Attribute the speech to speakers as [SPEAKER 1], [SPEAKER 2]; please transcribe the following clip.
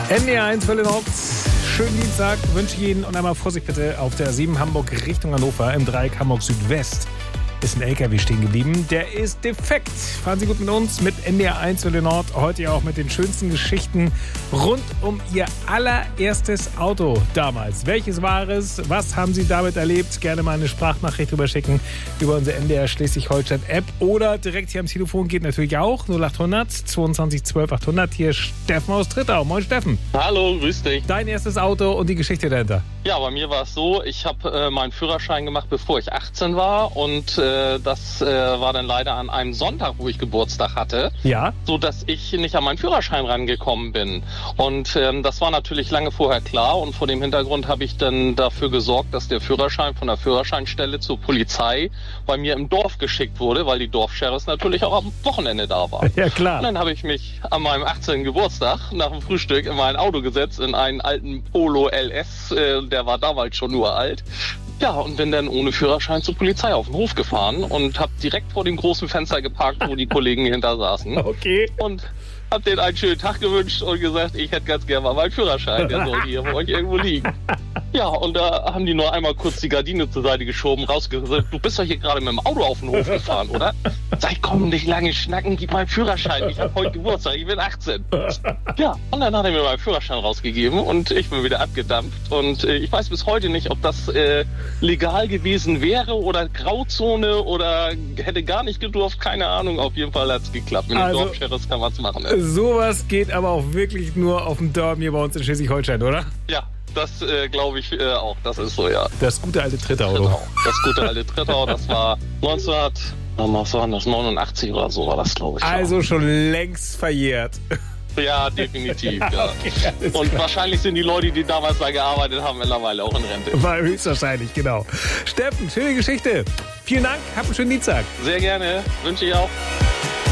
[SPEAKER 1] NDR1 Welle Nord. Schönen Dienstag wünsche ich Ihnen und einmal Vorsicht bitte auf der 7 Hamburg Richtung Hannover im Dreieck Hamburg Südwest. Ist ein LKW stehen geblieben. Der ist defekt. Fahren Sie gut mit uns, mit NDR1 Welle Nord. Heute ja auch mit den schönsten Geschichten rund um Ihr allererstes Auto damals. Welches war es? Was haben Sie damit erlebt? Gerne mal eine Sprachnachricht rüberschicken über unsere NDR Schleswig-Holstein-App oder direkt hier am Telefon geht natürlich auch 0800 22 12 800. Hier Steffen aus Trittau. Moin Steffen.
[SPEAKER 2] Hallo, grüß dich.
[SPEAKER 1] Dein erstes Auto und die Geschichte dahinter.
[SPEAKER 2] Ja, bei mir war es so, ich habe meinen Führerschein gemacht, bevor ich 18 war und das war dann leider an einem Sonntag, wo ich Geburtstag hatte,
[SPEAKER 1] Ja.
[SPEAKER 2] so dass ich nicht an meinen Führerschein rangekommen bin. Und das war natürlich lange vorher klar und vor dem Hintergrund habe ich dann dafür gesorgt, dass der Führerschein von der Führerscheinstelle zur Polizei bei mir im Dorf geschickt wurde, weil die Dorfsheriffs natürlich auch am Wochenende da waren.
[SPEAKER 1] Ja, klar.
[SPEAKER 2] Und dann habe ich mich an meinem 18. Geburtstag nach dem Frühstück in mein Auto gesetzt, in einen alten Polo LS, der war damals schon uralt. Ja, und bin dann ohne Führerschein zur Polizei auf den Hof gefahren und habe direkt vor dem großen Fenster geparkt, wo die Kollegen hinter saßen.
[SPEAKER 1] Okay.
[SPEAKER 2] Und hab denen einen schönen Tag gewünscht und gesagt, ich hätte ganz gerne mal meinen Führerschein, der soll hier bei euch irgendwo liegen. Ja, und da haben die nur einmal kurz die Gardine zur Seite geschoben, rausgesagt, du bist doch hier gerade mit dem Auto auf den Hof gefahren, oder? Sag ich, komm, nicht lange schnacken, gib meinen Führerschein, ich habe heute Geburtstag, ich bin 18. Ja, und dann hat er mir meinen Führerschein rausgegeben und ich bin wieder abgedampft. Und ich weiß bis heute nicht, ob das legal gewesen wäre oder Grauzone oder hätte gar nicht gedurft, keine Ahnung. Auf jeden Fall hat's geklappt. Mit dem Dorfsheriffs kann man's machen.
[SPEAKER 1] Sowas geht aber auch wirklich nur auf dem Dorf hier bei uns in Schleswig-Holstein, oder?
[SPEAKER 2] Ja, das glaube ich auch. Das ist so, ja.
[SPEAKER 1] Das gute alte Trittau.
[SPEAKER 2] Das gute alte Trittau, das war 1989 oder so war das, glaube ich.
[SPEAKER 1] Also schon längst verjährt.
[SPEAKER 2] Ja, definitiv, ja.
[SPEAKER 1] Okay,
[SPEAKER 2] und wahrscheinlich sind die Leute, die damals da gearbeitet haben, mittlerweile auch in Rente.
[SPEAKER 1] War höchstwahrscheinlich, genau. Steffen, schöne Geschichte. Vielen Dank, hab einen schönen Dienstag.
[SPEAKER 2] Sehr gerne, wünsche ich auch.